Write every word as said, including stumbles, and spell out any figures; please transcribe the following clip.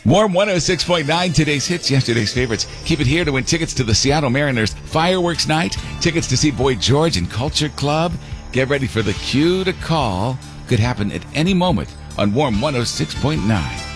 Warm one oh six point nine, today's hits, yesterday's favorites. Keep it here to win tickets to the Seattle Mariners Fireworks Night, tickets to see Boy George and Culture Club. Get ready for the cue to call. Could happen at any moment on Warm one oh six point nine.